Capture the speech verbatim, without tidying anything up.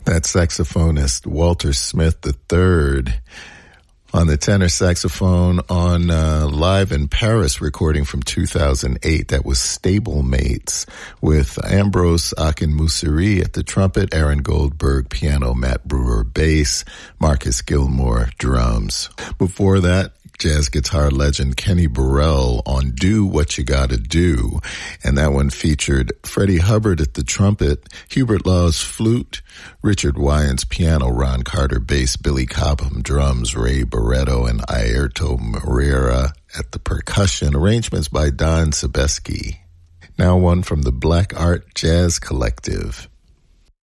That saxophonist Walter Smith the third. On the tenor saxophone on uh, Live in Paris recording from two thousand eight. That was Stablemates with Ambrose Akinmusiri at the trumpet, Aaron Goldberg piano, Matt Brewer bass, Marcus Gilmore drums. Before that, jazz guitar legend Kenny Burrell on Do What You Gotta Do. And that one featured Freddie Hubbard at the trumpet, Hubert Law's flute, Richard Wyans piano, Ron Carter bass, Billy Cobham drums, Ray Barretto and Airto Moreira at the percussion. Arrangements by Don Sebesky. Now one from the Black Art Jazz Collective.